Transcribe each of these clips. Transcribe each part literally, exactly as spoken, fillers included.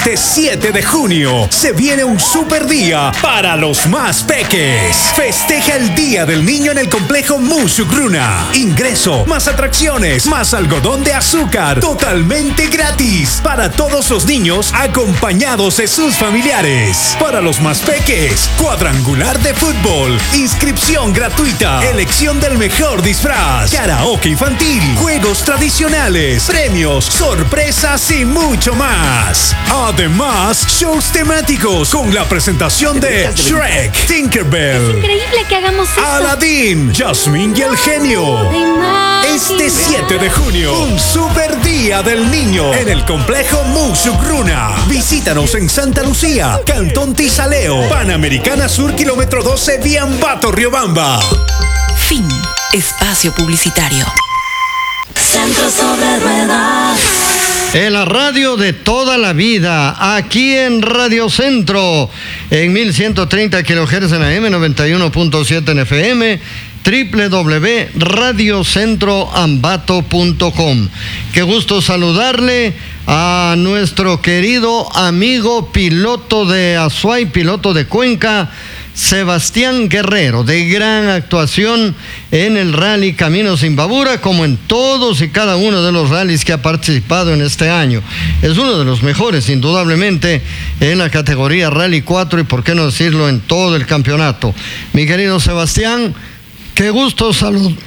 Este siete de junio se viene un super día para los más peques. Festeja el Día del Niño en el complejo Musugruna. Ingreso, más atracciones, más algodón de azúcar, totalmente gratis para todos los niños acompañados de sus familiares. Para los más peques, cuadrangular de fútbol, inscripción gratuita, elección del mejor disfraz, karaoke infantil, juegos tradicionales, premios, sorpresas y mucho más. Además, shows temáticos con la presentación de Shrek, Tinkerbell, es increíble que hagamos eso. Aladdin, Jasmine y el genio. Este siete de junio, un super día del niño en el complejo Musugruna. Visítanos en Santa Lucía, Cantón Tizaleo, Panamericana Sur, kilómetro doce, Viambato, Riobamba. Fin. Espacio publicitario. Centro Sobre Ruedas. En la radio de toda la vida, aquí en Radio Centro, en mil ciento treinta kilohertz en A M, noventa y uno punto siete en F M, doble u doble u doble u punto radio centro ambato punto com. Qué gusto saludarle a nuestro querido amigo piloto de Azuay, piloto de Cuenca, Sebastián Guerrero, de gran actuación en el Rally Caminos Imbabura, como en todos y cada uno de los rallies que ha participado en este año. Es uno de los mejores, indudablemente, en la categoría Rally cuatro y, por qué no decirlo, en todo el campeonato. Mi querido Sebastián, qué gusto salud...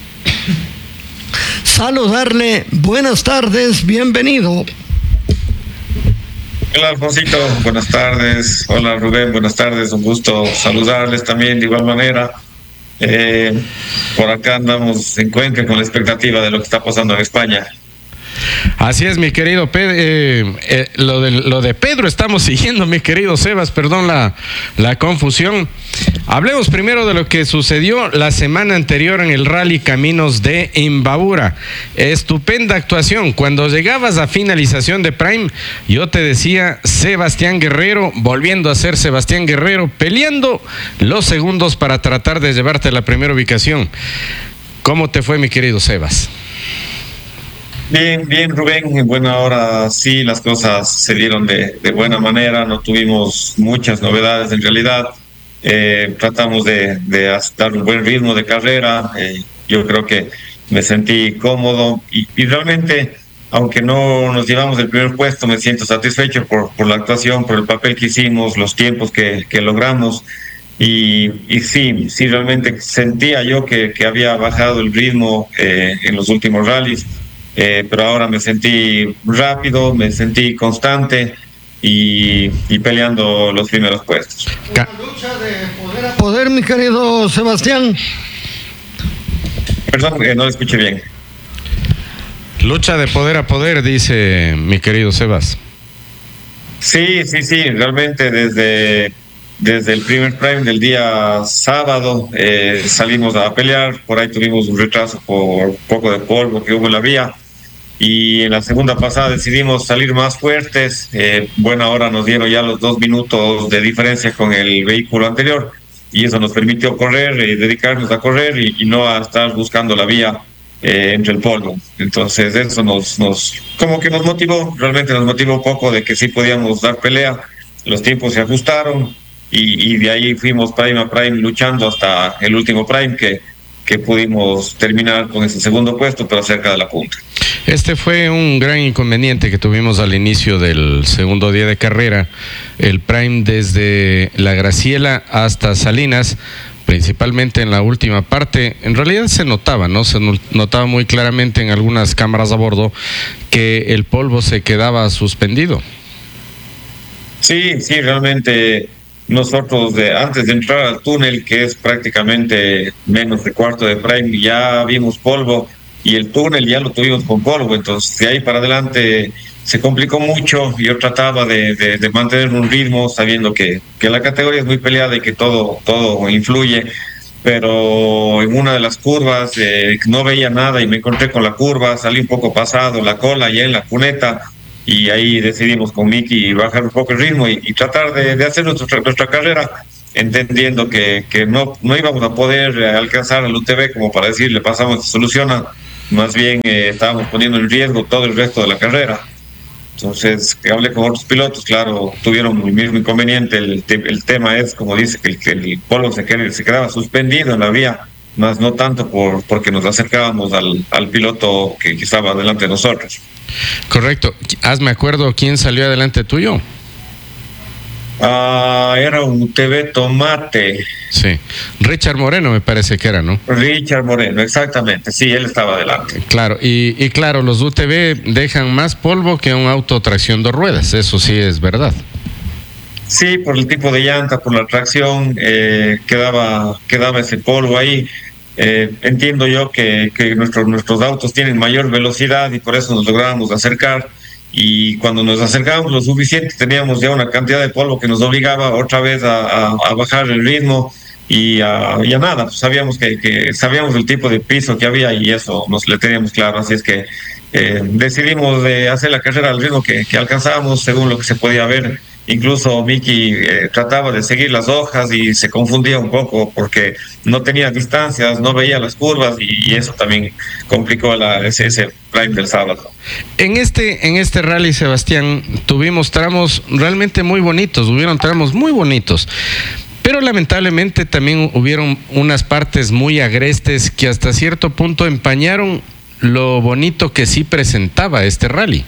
saludarle. Buenas tardes, bienvenido. Hola Alfonsito, buenas tardes. Hola Rubén, buenas tardes. Un gusto saludarles también de igual manera. Eh, por acá andamos en Cuenca con la expectativa de lo que está pasando en España. Así es, mi querido Pedro. Eh, eh, lo, de, lo de Pedro estamos siguiendo, mi querido Sebas, perdón la, la confusión. Hablemos primero de lo que sucedió la semana anterior en el Rally Caminos de Imbabura. Estupenda actuación. Cuando llegabas a finalización de Prime, yo te decía Sebastián Guerrero, volviendo a ser Sebastián Guerrero, peleando los segundos para tratar de llevarte a la primera ubicación. ¿Cómo te fue, mi querido Sebas? Bien, bien Rubén, en buena hora sí, las cosas se dieron de, de buena manera, no tuvimos muchas novedades en realidad, eh, tratamos de, de dar un buen ritmo de carrera, eh, yo creo que me sentí cómodo y, y realmente, aunque no nos llevamos el primer puesto, me siento satisfecho por, por la actuación, por el papel que hicimos, los tiempos que, que logramos. Y, y sí, sí, realmente sentía yo que, que había bajado el ritmo eh, en los últimos rallies. Eh, pero ahora me sentí rápido, me sentí constante y, y peleando los primeros puestos. Una lucha de poder a poder, mi querido Sebastián. Perdón, eh, no lo escuché bien. Lucha de poder a poder, dice mi querido Sebas. Sí, sí, sí, realmente desde, desde el primer prime del día sábado eh, salimos a pelear, por ahí tuvimos un retraso por un poco de polvo que hubo en la vía. Y en la segunda pasada decidimos salir más fuertes. Eh, buena hora nos dieron ya los dos minutos de diferencia con el vehículo anterior y eso nos permitió correr y dedicarnos a correr y, y no a estar buscando la vía eh, entre el polvo. Entonces eso nos, nos como que nos motivó, realmente nos motivó un poco de que sí podíamos dar pelea. Los tiempos se ajustaron y, y de ahí fuimos prime a prime luchando hasta el último prime que, que pudimos terminar con ese segundo puesto pero cerca de la punta. Este fue un gran inconveniente que tuvimos al inicio del segundo día de carrera, el prime desde La Graciela hasta Salinas, principalmente en la última parte. En realidad se notaba, ¿no? Se notaba muy claramente en algunas cámaras a bordo que el polvo se quedaba suspendido. Sí, sí, realmente nosotros de, antes de entrar al túnel, que es prácticamente menos de cuarto de prime, ya vimos polvo. Y el túnel ya lo tuvimos con polvo, entonces de ahí para adelante se complicó mucho. Yo trataba de, de, de mantener un ritmo sabiendo que, que la categoría es muy peleada y que todo, todo influye, pero en una de las curvas eh, no veía nada y me encontré con la curva, salí un poco pasado, la cola ya en la cuneta y ahí decidimos con Miki bajar un poco el ritmo y, y tratar de, de hacer nuestra, nuestra carrera, entendiendo que, que no, no íbamos a poder alcanzar al U T V como para decirle pasamos, se soluciona. Más bien eh, estábamos poniendo en riesgo todo el resto de la carrera. Entonces, que hablé con otros pilotos, claro, tuvieron el mismo inconveniente. El, el tema es, como dice, que el, que el polvo se, se quedaba suspendido en la vía, más no tanto por porque nos acercábamos al, al piloto que, que estaba delante de nosotros. Correcto. Hazme acuerdo quién salió adelante tuyo. Ah, era un U T V Tomate. Sí. Richard Moreno me parece que era, ¿no? Richard Moreno, exactamente. Sí, él estaba adelante. Claro, y, y claro, los U T V dejan más polvo que un auto tracción dos ruedas, eso sí es verdad. Sí, por el tipo de llanta, por la tracción, eh, quedaba, quedaba ese polvo ahí. Eh, entiendo yo que, que nuestros, nuestros autos tienen mayor velocidad y por eso nos lográbamos acercar. Y cuando nos acercábamos lo suficiente teníamos ya una cantidad de polvo que nos obligaba otra vez a, a, a bajar el ritmo y a, y a nada, pues sabíamos que, que sabíamos el tipo de piso que había y eso nos le teníamos claro, así es que eh, decidimos de hacer la carrera al ritmo que, que alcanzábamos según lo que se podía ver. Incluso Miki eh, trataba de seguir las hojas y se confundía un poco porque no tenía distancias, no veía las curvas y, y eso también complicó la, ese, ese prime del sábado. En este, en este rally, Sebastián, tuvimos tramos realmente muy bonitos, hubieron tramos muy bonitos, pero lamentablemente también hubieron unas partes muy agrestes que hasta cierto punto empañaron lo bonito que sí presentaba este rally.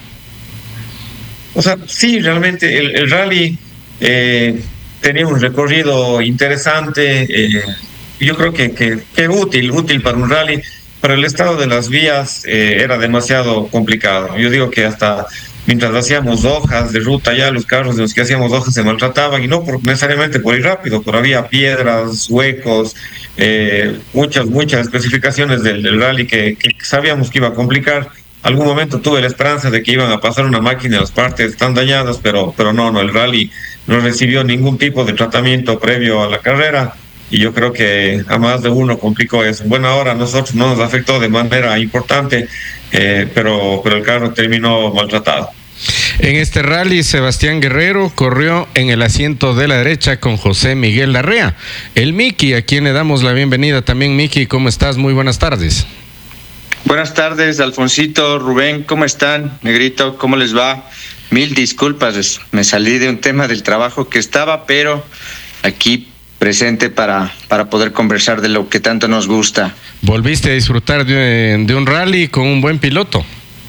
O sea, sí, realmente el, el rally eh, tenía un recorrido interesante, eh, yo creo que, que, que útil, útil para un rally, pero el estado de las vías eh, era demasiado complicado. Yo digo que hasta mientras hacíamos hojas de ruta ya los carros de los que hacíamos hojas se maltrataban, y no por, necesariamente por ir rápido, pero había piedras, huecos, eh, muchas, muchas especificaciones del, del rally que, que sabíamos que iba a complicar. Algún momento tuve la esperanza de que iban a pasar una máquina y las partes están dañadas, pero, pero no, no, el rally no recibió ningún tipo de tratamiento previo a la carrera y yo creo que a más de uno complicó eso. Bueno, ahora a nosotros no nos afectó de manera importante, eh, pero, pero el carro terminó maltratado. En este rally, Sebastián Guerrero corrió en el asiento de la derecha con José Miguel Larrea. El Miki, a quien le damos la bienvenida también. Miki, ¿cómo estás? Muy buenas tardes. Buenas tardes, Alfonsito, Rubén, ¿cómo están? Negrito, ¿cómo les va? Mil disculpas, me salí de un tema del trabajo que estaba, pero aquí presente para, para poder conversar de lo que tanto nos gusta. ¿Volviste a disfrutar de, de un rally con un buen piloto?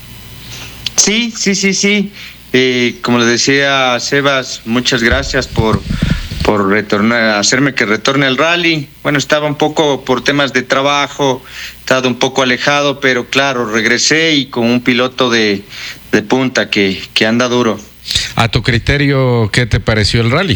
Sí, sí, sí, sí. Eh, como le decía Sebas, muchas gracias por... por retornar, hacerme que retorne al rally. Bueno, estaba un poco por temas de trabajo, estaba un poco alejado, pero claro, regresé y con un piloto de, de punta que, que anda duro. A tu criterio, ¿qué te pareció el rally?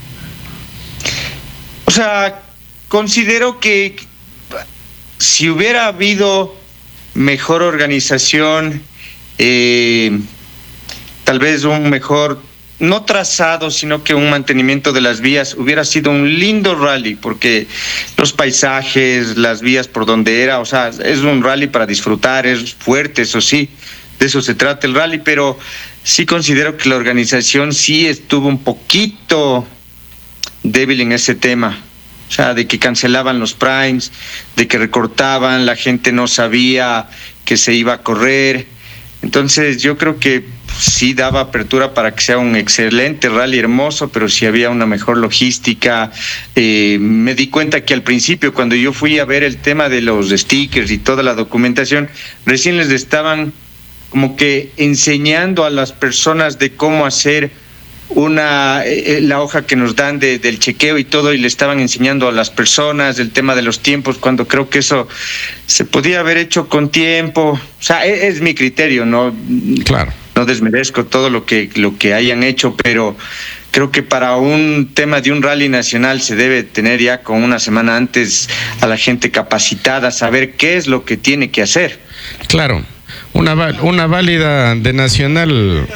O sea, considero que si hubiera habido mejor organización, eh, tal vez un mejor no trazado, sino que un mantenimiento de las vías, hubiera sido un lindo rally, porque los paisajes, las vías por donde era, o sea, es un rally para disfrutar, es fuerte, eso sí, de eso se trata el rally, pero sí considero que la organización sí estuvo un poquito débil en ese tema, o sea, de que cancelaban los primes, de que recortaban, la gente no sabía que se iba a correr. Entonces yo creo que sí daba apertura para que sea un excelente rally, hermoso, pero sí había una mejor logística. Eh, me di cuenta que al principio, cuando yo fui a ver el tema de los stickers y toda la documentación, recién les estaban como que enseñando a las personas de cómo hacer una eh, la hoja que nos dan de, del chequeo y todo, y le estaban enseñando a las personas el tema de los tiempos, cuando creo que eso se podía haber hecho con tiempo. O sea, es, es mi criterio, no claro, no desmerezco todo lo que lo que hayan hecho, pero creo que para un tema de un rally nacional se debe tener ya con una semana antes a la gente capacitada, saber qué es lo que tiene que hacer. Claro, una una válida de nacional.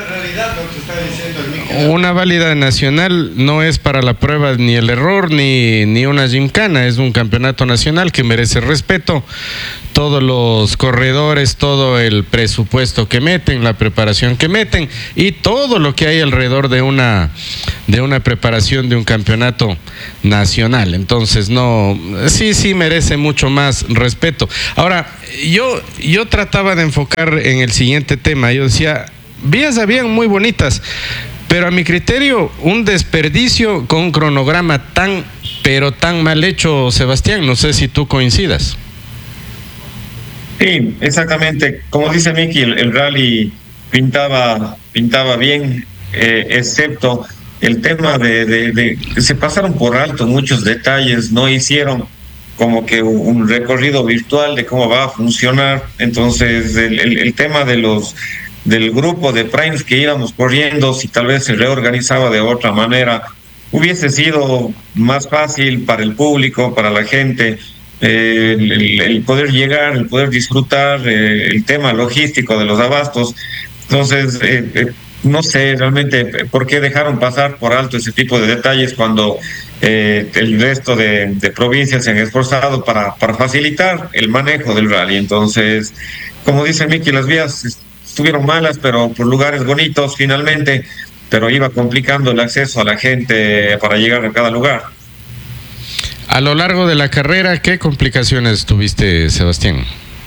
Una válida nacional no es para la prueba ni el error ni, ni una gimcana, es un campeonato nacional que merece respeto. Todos los corredores, todo el presupuesto que meten, la preparación que meten y todo lo que hay alrededor de una, de una preparación de un campeonato nacional. Entonces, no, sí, sí merece mucho más respeto. Ahora, yo, yo trataba de enfocar en el siguiente tema. Yo decía, vías habían muy bonitas, pero a mi criterio un desperdicio con un cronograma tan, pero tan mal hecho, Sebastián, no sé si tú coincidas. Sí, exactamente. Como dice Miki, el, el rally pintaba, pintaba bien, eh, excepto el tema de, de, de se pasaron por alto muchos detalles, no hicieron como que un recorrido virtual de cómo va a funcionar. Entonces el, el, el tema de los del grupo de primes que íbamos corriendo, si tal vez se reorganizaba de otra manera, hubiese sido más fácil para el público, para la gente, eh, el, el poder llegar, el poder disfrutar, eh, el tema logístico de los abastos. Entonces eh, eh, no sé realmente por qué dejaron pasar por alto ese tipo de detalles cuando eh, el resto de, de provincias se han esforzado para, para facilitar el manejo del rally. Entonces, como dice Miki, las vías estuvieron malas, pero por lugares bonitos finalmente, pero iba complicando el acceso a la gente para llegar a cada lugar. A lo largo de la carrera, ¿qué complicaciones tuviste, Sebastián?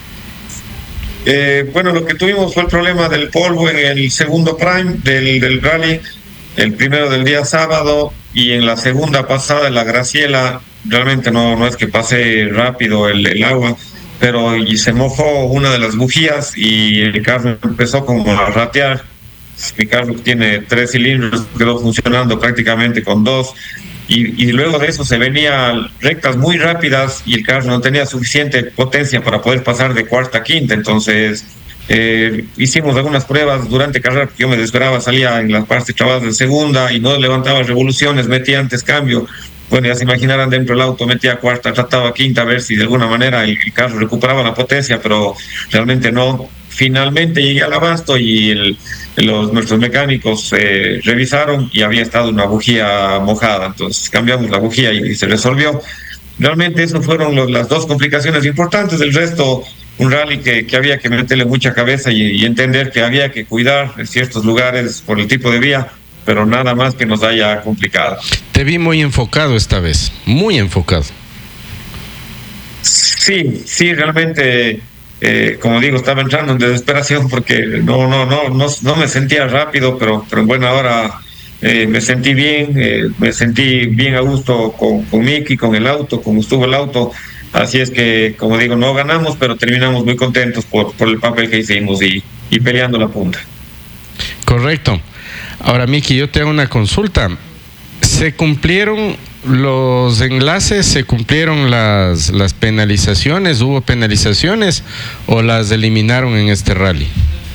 Eh, bueno, lo que tuvimos fue el problema del polvo en el segundo prime del, del rally, el primero del día sábado, y en la segunda pasada, en la Graciela, realmente no, no es que pase rápido el, el agua, pero y se mojó una de las bujías y el carro empezó como a ratear. Mi carro tiene tres cilindros, quedó funcionando prácticamente con dos, y, y luego de eso se venía rectas muy rápidas y el carro no tenía suficiente potencia para poder pasar de cuarta a quinta. Entonces eh, hicimos algunas pruebas durante carrera, porque yo me desesperaba, salía en las partes trabadas de segunda y no levantaba revoluciones, metía antes cambio. Bueno, ya se imaginarán, dentro del auto metía cuarta, trataba quinta, a ver si de alguna manera el, el carro recuperaba la potencia, pero realmente no. Finalmente llegué al abasto y el, los, nuestros mecánicos eh, revisaron y había estado una bujía mojada, entonces cambiamos la bujía y, y se resolvió. Realmente esas fueron los, las dos complicaciones importantes. Del resto, un rally que, que había que meterle mucha cabeza y, y entender que había que cuidar en ciertos lugares por el tipo de vía, pero nada más que nos haya complicado. Te vi muy enfocado esta vez, muy enfocado. Sí, sí, realmente, eh, como digo, estaba entrando en desesperación porque no, no, no, no, no me sentía rápido, pero, pero en buena hora eh, me sentí bien, eh, me sentí bien a gusto con, con Miki, con el auto, como estuvo el auto. Así es que, como digo, no ganamos, pero terminamos muy contentos por, por el papel que hicimos y, y peleando la punta. Correcto. Ahora, Miki, yo te hago una consulta. ¿Se cumplieron los enlaces? ¿Se cumplieron las, las penalizaciones? ¿Hubo penalizaciones o las eliminaron en este rally?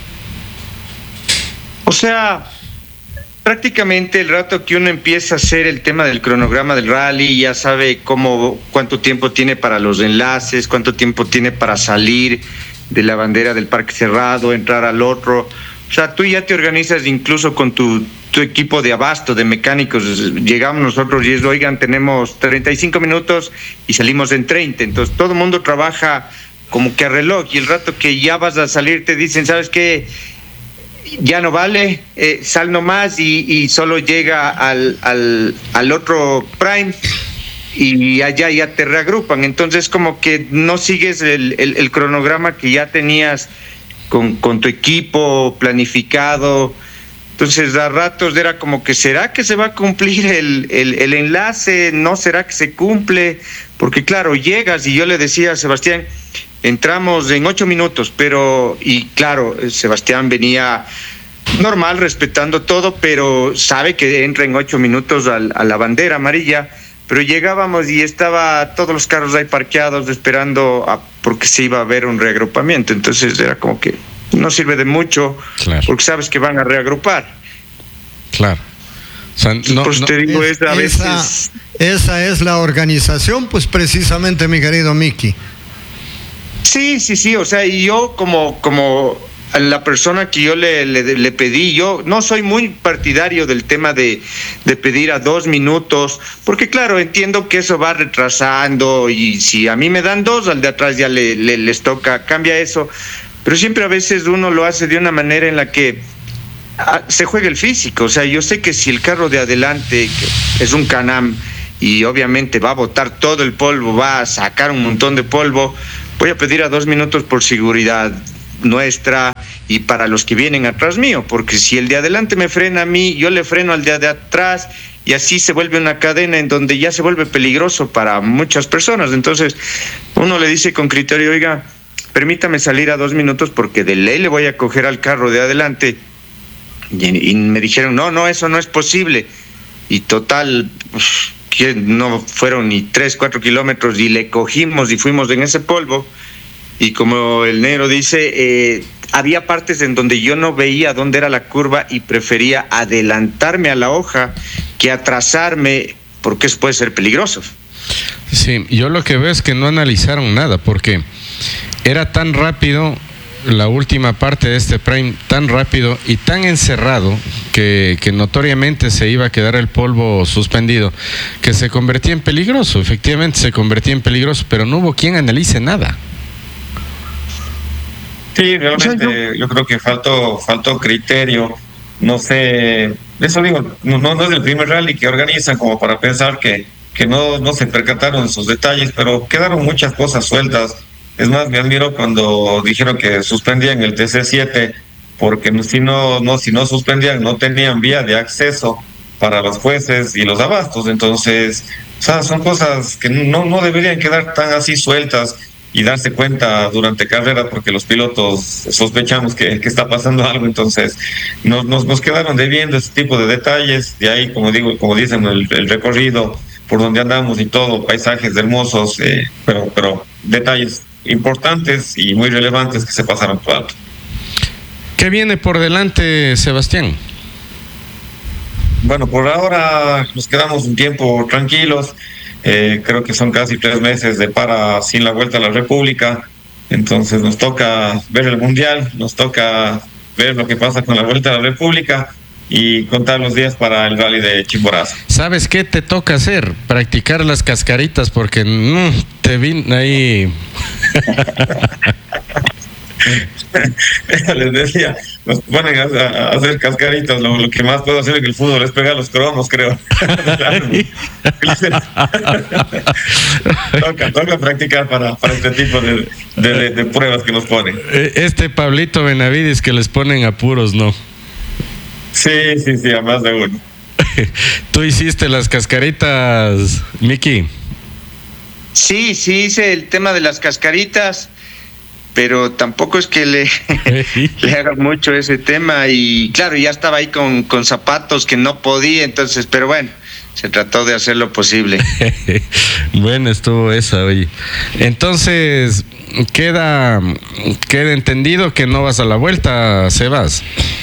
O sea, prácticamente el rato que uno empieza a hacer el tema del cronograma del rally, ya sabe cómo, cuánto tiempo tiene para los enlaces, cuánto tiempo tiene para salir de la bandera del parque cerrado, entrar al otro. O sea, tú ya te organizas incluso con tu, tu equipo de abasto, de mecánicos. Llegamos nosotros y es, oigan, tenemos treinta y cinco minutos y salimos en treinta. Entonces todo el mundo trabaja como que a reloj, y el rato que ya vas a salir te dicen, ¿sabes qué? Ya no vale, eh, sal nomás y, y solo llega al, al, al otro prime y allá ya te reagrupan. Entonces como que no sigues el, el, el cronograma que ya tenías Con, con tu equipo planificado. Entonces a ratos era como que ¿será que se va a cumplir el, el, el enlace? ¿No será que se cumple? Porque claro, llegas y yo le decía a Sebastián, entramos en ocho minutos, pero, y claro, Sebastián venía normal, respetando todo, pero sabe que entra en ocho minutos al, a la bandera amarilla. Pero llegábamos y estaba todos los carros ahí parqueados esperando a, porque se iba a ver un reagrupamiento. Entonces era como que no sirve de mucho, claro, porque sabes que van a reagrupar. Claro. O sea, no, pues no, te digo, es, es a esa, veces... esa es la organización, pues precisamente, mi querido Miki. Sí, sí, sí. O sea, y yo como... como la persona que yo le, le, le pedí, yo no soy muy partidario del tema de, de pedir a dos minutos, porque claro, entiendo que eso va retrasando y si a mí me dan dos, al de atrás ya le, le, les toca, cambia eso, pero siempre a veces uno lo hace de una manera en la que ah, se juega el físico. O sea, yo sé que si el carro de adelante que es un Can-Am y obviamente va a botar todo el polvo, va a sacar un montón de polvo, voy a pedir a dos minutos por seguridad. nuestra y para los que vienen atrás mío, porque si el de adelante me frena a mí, yo le freno al de atrás y así se vuelve una cadena en donde ya se vuelve peligroso para muchas personas. Entonces uno le dice con criterio, oiga, permítame salir a dos minutos porque de ley le voy a coger al carro de adelante. Y, y me dijeron, no, no, eso no es posible. Y total, pues, que no fueron ni tres, cuatro kilómetros y le cogimos y fuimos en ese polvo. Y como el negro dice, eh, había partes en donde yo no veía dónde era la curva y prefería adelantarme a la hoja que atrasarme, porque eso puede ser peligroso. Sí, yo lo que veo es que no analizaron nada, porque era tan rápido la última parte de este prime, tan rápido y tan encerrado que, que notoriamente se iba a quedar el polvo suspendido, que se convertía en peligroso. Efectivamente se convertía en peligroso, pero no hubo quien analice nada. Sí, realmente yo creo que faltó faltó criterio. No sé, eso digo, no, no es el primer rally que organizan como para pensar que, que no, no se percataron de esos detalles, pero quedaron muchas cosas sueltas. Es más, me admiro cuando dijeron que suspendían el T C siete, porque si no, no, si no suspendían, no tenían vía de acceso para los jueces y los abastos. Entonces, o sea, son cosas que no, no deberían quedar tan así sueltas y darse cuenta durante carrera, porque los pilotos sospechamos que, que está pasando algo. Entonces nos, nos, nos quedaron debiendo ese tipo de detalles. De ahí, como digo, como dicen, el, el recorrido por donde andamos y todo, paisajes hermosos, eh, pero, pero detalles importantes y muy relevantes que se pasaron por alto. ¿Qué viene por delante, Sebastián? Bueno, por ahora nos quedamos un tiempo tranquilos. Eh, creo que son casi tres meses de para sin la Vuelta a la República. Entonces nos toca ver el Mundial, nos toca ver lo que pasa con la Vuelta a la República y contar los días para el Rally de Chimborazo. ¿Sabes qué te toca hacer? Practicar las cascaritas, porque mmm, te vi ahí. Les decía, nos ponen a, a hacer cascaritas. Lo, lo que más puedo hacer en el fútbol es pegar los cromos, creo. toca, toca practicar para, para este tipo de, de, de, de pruebas que nos ponen. Este Pablito Benavides que les ponen apuros, ¿no? Sí, sí, sí, a más de uno. ¿Tú hiciste las cascaritas, Miki? Sí, sí hice el tema de las cascaritas, pero tampoco es que le, le haga mucho ese tema. Y claro, ya estaba ahí con, con zapatos que no podía, entonces, pero bueno, se trató de hacer lo posible. Bueno, estuvo esa, oye. Entonces, queda, queda entendido que no vas a la Vuelta, Sebas.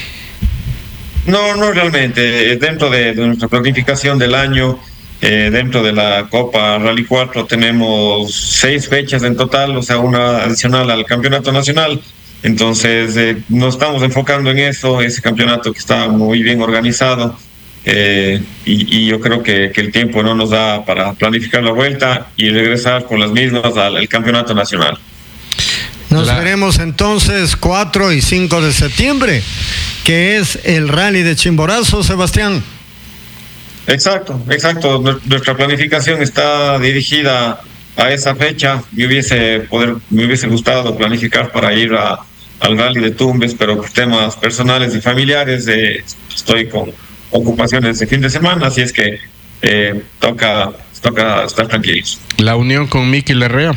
No, no realmente. Dentro de, de nuestra planificación del año, eh, dentro de la Copa Rally cuatro tenemos seis fechas en total, o sea, una adicional al campeonato nacional. Entonces, eh, nos estamos enfocando en eso, ese campeonato que está muy bien organizado. Eh, y, y yo creo que, que el tiempo no nos da para planificar la vuelta y regresar con las mismas al, al campeonato nacional. Nos La... veremos entonces cuatro y cinco de septiembre, que es el Rally de Chimborazo, Sebastián. Exacto, exacto. Nuestra planificación está dirigida a esa fecha. Me hubiese poder, me hubiese gustado planificar para ir a, al Rally de Tumbes, pero por temas personales y familiares eh, estoy con ocupaciones de fin de semana, así es que eh, toca, toca estar tranquilos. La unión con Miki Larrea.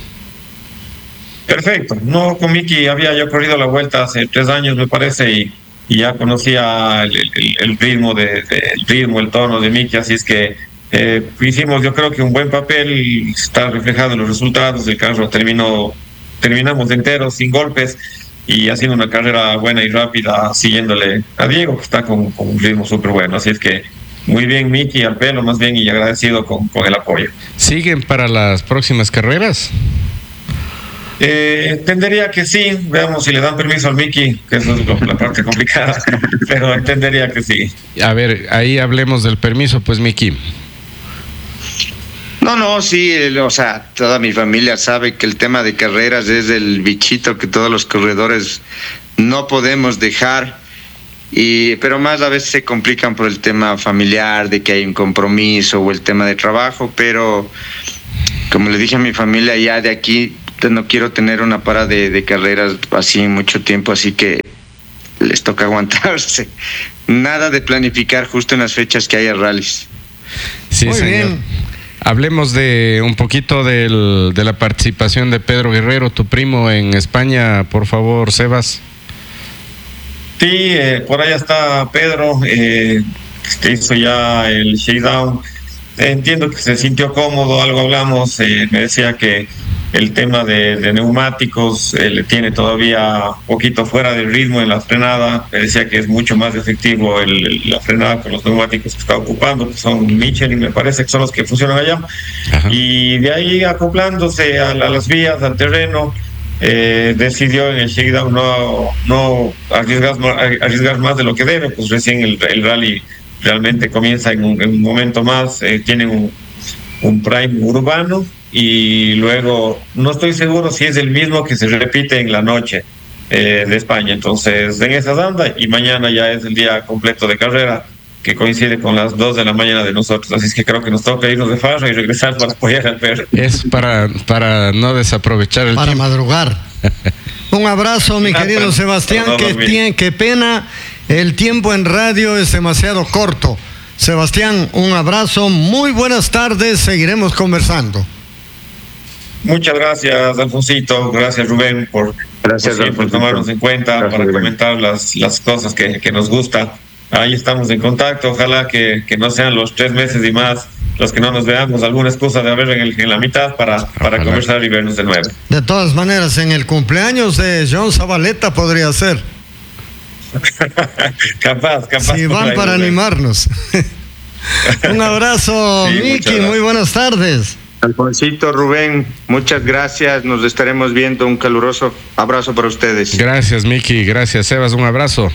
Perfecto. No, con Miki había yo corrido la vuelta hace tres años, me parece, y, y ya conocía el, el, el ritmo de, de, el ritmo, el tono de Miki, así es que eh, hicimos, yo creo que un buen papel, está reflejado en los resultados. El carro terminó, terminamos enteros, sin golpes, y haciendo una carrera buena y rápida, siguiéndole a Diego, que está con, con un ritmo súper bueno. Así es que muy bien, Miki, al pelo más bien, y agradecido con, con el apoyo. ¿Siguen para las próximas carreras? Eh, entendería que sí. Veamos si le dan permiso al Miki, que eso es lo, la parte complicada, pero entendería que sí. A ver, ahí hablemos del permiso, pues, Miki. No, no, sí, el, o sea, toda mi familia sabe que el tema de carreras es el bichito que todos los corredores no podemos dejar, y pero más a veces se complican por el tema familiar, de que hay un compromiso o el tema de trabajo, pero como le dije a mi familia, ya de aquí no quiero tener una para de, de carreras así mucho tiempo, así que les toca aguantarse. Nada de planificar justo en las fechas que haya rallies. Sí, Muy señor. bien. Hablemos de un poquito del, de la participación de Pedro Guerrero, tu primo en España, por favor, Sebas. Sí, eh, por allá está Pedro, eh, que hizo ya el shakedown. Entiendo que se sintió cómodo, algo hablamos, eh, me decía que el tema de, de neumáticos eh, le tiene todavía un poquito fuera de ritmo en la frenada. Me decía que es mucho más efectivo el, el, la frenada con los neumáticos que está ocupando, que son Michelin, me parece que son los que funcionan allá. Ajá. Y de ahí acoplándose a, la, a las vías, al terreno, eh, decidió en el shakedown no, no arriesgar, arriesgar más de lo que debe, pues recién el, el rally realmente comienza en un, en un momento más, eh, tienen un, un prime urbano y luego no estoy seguro si es el mismo que se repite en la noche eh, de España, entonces en esa banda, y mañana ya es el día completo de carrera que coincide con las dos de la mañana de nosotros, así es que creo que nos toca irnos de farra y regresar para apoyar al perro. Es para, para no desaprovechar el para tiempo. madrugar. Un abrazo, mi Ah, querido para, Sebastián, para no que dormir. tiene, qué pena, el tiempo en radio es demasiado corto. Sebastián, un abrazo, muy buenas tardes, seguiremos conversando. Muchas gracias, Alfonsito, gracias Rubén por, Gracias, por siempre Alfonsito. tomarnos en cuenta, Gracias, para Rubén. comentar las, las cosas que, que nos gusta. Ahí estamos en contacto, ojalá que, que no sean los tres meses y más los que no nos veamos, alguna excusa de haber en, el, en la mitad para, para conversar y vernos de nuevo. De todas maneras, en el cumpleaños de John Zabaleta podría ser. capaz, capaz. Si por van ahí, para Rubén. animarnos. Un abrazo, Sí, muchas Miki, gracias. muy buenas tardes. Alfonsito, Rubén, muchas gracias, nos estaremos viendo, un caluroso abrazo para ustedes. Gracias, Miki, gracias, Sebas, un abrazo.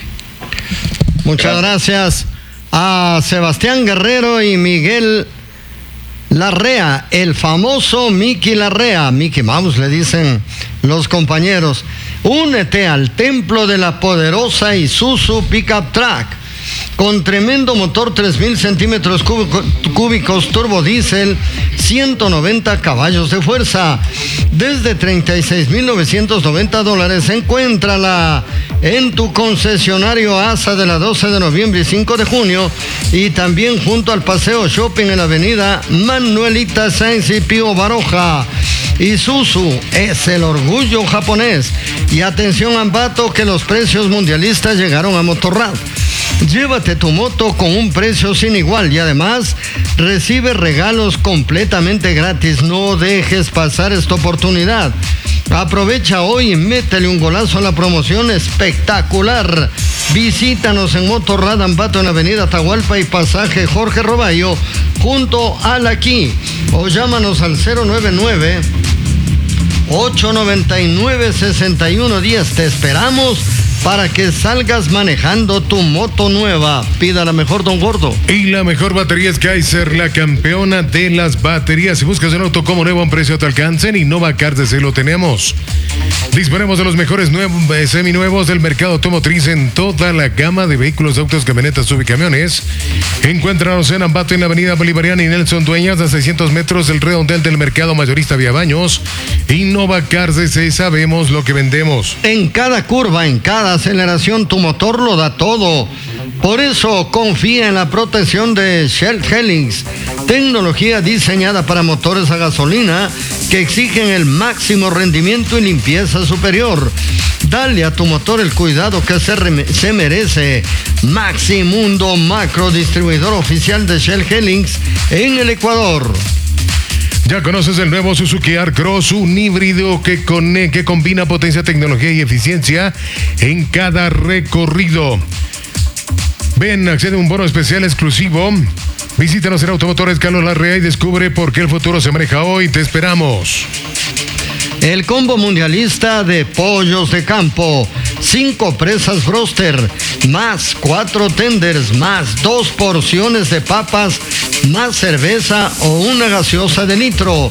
Muchas gracias a Sebastián Guerrero y Miguel Larrea, el famoso Miki Larrea, Mickey Mouse le dicen los compañeros. Únete al templo de la poderosa Isuzu Pickup Truck con tremendo motor tres mil centímetros cúbico- cúbicos turbo diésel, ciento noventa caballos de fuerza, desde treinta y seis mil novecientos noventa dólares. Encuéntrala en tu concesionario A S A de la doce de noviembre y cinco de junio, y también junto al Paseo Shopping en la avenida Manuelita Sáenz y Pío Baroja. Isuzu es el orgullo japonés. Y atención, Ambato, que los precios mundialistas llegaron a Motorrad. Llévate tu moto con un precio sin igual y además recibe regalos completamente gratis. No dejes pasar esta oportunidad. Aprovecha hoy y métele un golazo a la promoción espectacular. Visítanos en Motorrad Ambato en Avenida Atahualpa y Pasaje Jorge Roballo junto al Aquí, o llámanos al cero nueve nueve, ocho noventa y nueve, sesenta y uno diez. Te esperamos para que salgas manejando tu moto nueva. Pida la mejor, don Gordo. Y la mejor batería es Kaiser, la campeona de las baterías. Si buscas un auto como nuevo a un precio a tu alcance, en Innova Cars D C lo tenemos. Disponemos de los mejores nuevos, eh, seminuevos del mercado automotriz en toda la gama de vehículos, autos, camionetas, subcamiones. Encuéntranos en Ambato, en la avenida Bolivariana y Nelson Dueñas, a seiscientos metros del redondel del mercado mayorista Vía Baños. Innova Cars D C, sabemos lo que vendemos. En cada curva, en cada aceleración, tu motor lo da todo. Por eso confía en la protección de Shell Helix, tecnología diseñada para motores a gasolina que exigen el máximo rendimiento y limpieza superior. Dale a tu motor el cuidado que se, rem- se merece. Maximundo Macro, distribuidor oficial de Shell Helix en el Ecuador. Ya conoces el nuevo Suzuki R-Cross, un híbrido que, con, que combina potencia, tecnología y eficiencia en cada recorrido. Ven, accede a un bono especial exclusivo. Visítanos en Automotores Carlos Larrea y descubre por qué el futuro se maneja hoy. Te esperamos. El combo mundialista de pollos de campo, cinco presas broster, más cuatro tenders, más dos porciones de papas, más cerveza o una gaseosa de litro.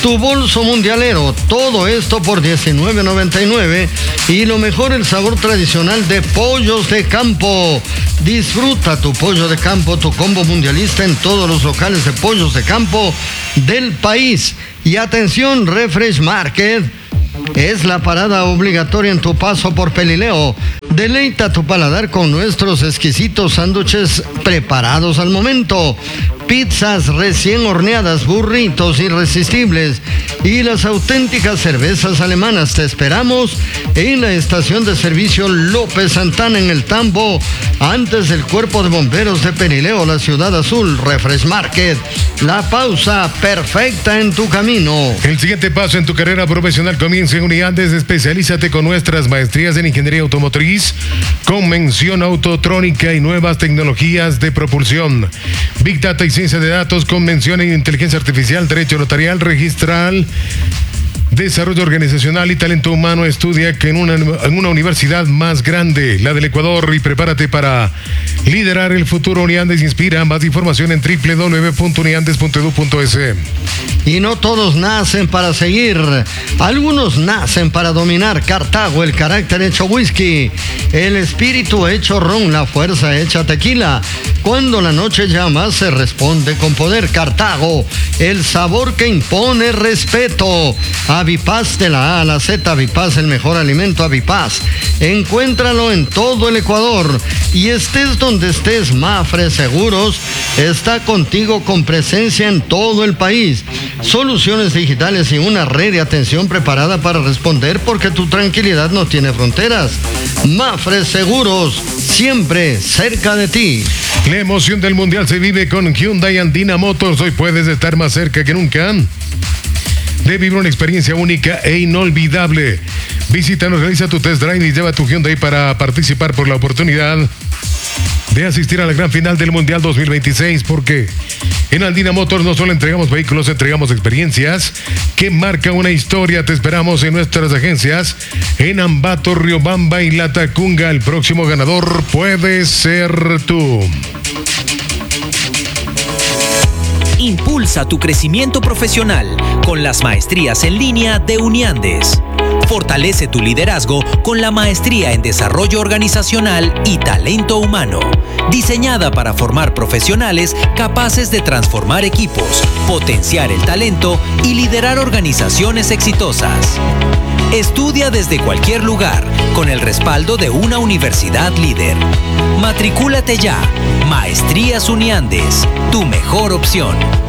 Tu bolso mundialero, todo esto por diecinueve noventa y nueve y lo mejor, el sabor tradicional de Pollos de Campo. Disfruta tu pollo de campo, tu combo mundialista en todos los locales de pollos de campo del país. Y atención, Refresh Market es la parada obligatoria en tu paso por Pelileo. Deleita tu paladar con nuestros exquisitos sándwiches preparados al momento, pizzas recién horneadas, burritos irresistibles y las auténticas cervezas alemanas. Te esperamos en la estación de servicio López Santana en el Tambo, antes del Cuerpo de Bomberos de Pelileo, la Ciudad Azul. Refresh Market, la pausa perfecta en tu camino. El siguiente paso en tu carrera profesional comienza en Uniandes. Especialízate con nuestras maestrías en ingeniería automotriz, con mención autotrónica y nuevas tecnologías de propulsión, Big Data y ciencia de datos, con mención en inteligencia artificial, derecho notarial, registral, desarrollo organizacional y talento humano. Estudia que en una, en una universidad más grande, la del Ecuador, y prepárate para liderar el futuro. Uniandes inspira. Más información en doble u doble u doble u punto uniandes punto edu punto es. Y no todos nacen para seguir, algunos nacen para dominar. Cartago, el carácter hecho whisky, el espíritu hecho ron, la fuerza hecha tequila. Cuando la noche llama, se responde con poder. Cartago, el sabor que impone respeto. Avipaz, de la A a la Z, Avipaz, el mejor alimento. Avipaz, encuéntralo en todo el Ecuador. Y estés donde estés, Mafre Seguros está contigo con presencia en todo el país. Soluciones digitales y una red de atención preparada para responder, porque tu tranquilidad no tiene fronteras. Mafre Seguros, siempre cerca de ti. La emoción del mundial se vive con Hyundai Andina Motors. Hoy puedes estar más cerca que nunca de vivir una experiencia única e inolvidable. Visítanos, realiza tu test drive y lleva tu Hyundai para participar por la oportunidad de asistir a la gran final del Mundial dos mil veintiséis, porque en Andina Motors no solo entregamos vehículos, entregamos experiencias que marcan una historia. Te esperamos en nuestras agencias en Ambato, Riobamba y Latacunga. El próximo ganador puede ser tú. Impulsa tu crecimiento profesional con las maestrías en línea de Uniandes. Fortalece tu liderazgo con la maestría en desarrollo organizacional y talento humano, diseñada para formar profesionales capaces de transformar equipos, potenciar el talento y liderar organizaciones exitosas. Estudia desde cualquier lugar con el respaldo de una universidad líder. Matricúlate ya. Maestrías Uniandes, tu mejor opción.